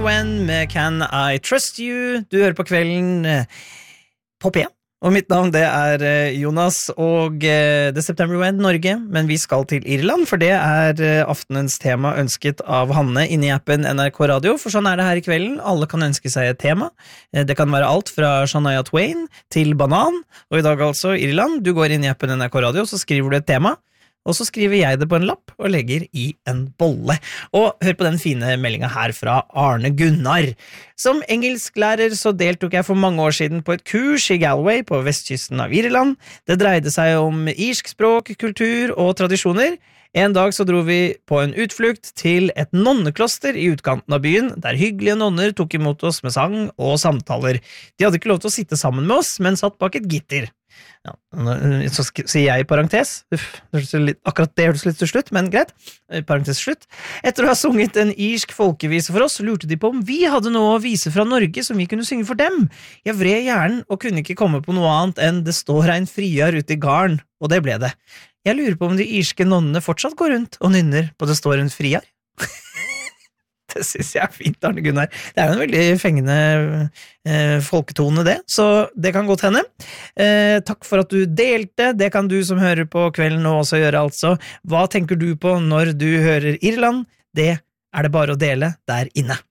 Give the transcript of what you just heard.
When med Can I Trust You? Du hører på kvelden på P1. Og mitt navn det Jonas, og det September When Norge, men vi skal til Irland, for det aftenens tema ønsket av Hanne inne i appen NRK Radio, for sånn det her i kvelden. Alle kan ønske seg et tema. Det kan være alt fra Shania Twain til banan, og i dag altså Irland. Du går inn i appen NRK Radio, så skriver du et tema, og så skriver jeg det på en lapp og legger i en bolle. Og hør på den fine meldingen her fra Arne Gunnar. Som engelsklærer så deltok jeg for mange år siden på et kurs i Galway på vestkysten av Irland. Det dreide seg om irsk språk, kultur og tradisjoner. En dag så dro vi på en utflukt til et nonnekloster i utkanten av byen, der hyggelige nonner tok imot oss med sang og samtaler. De hadde ikke lov til å sitte sammen med oss, men satt bak et gitter. Ja, så sier jeg i parentes. Akkurat det hørtes litt til slutt, men greit. Parentes slutt. Etter å ha sunget en irsk folkevise for oss, så lurte de på om vi hadde noe å vise fra Norge som vi kunne synge for dem. Jeg vred hjernen og kunne ikke komme på noe annet enn det står en friar ute i garden, og det ble det. Jeg lurer på om de irske nonnene fortsatt går rundt og nynner på det står en friar. Det synes jeg fint, Arne Gunnar. Det jo en veldig fengende folketone det, så det kan godt hende. Takk for at du delte. Det kan du som hører på kvelden nå også gjøre altså. Hva tenker du på når du hører Irland? Det det bare å dele der inne.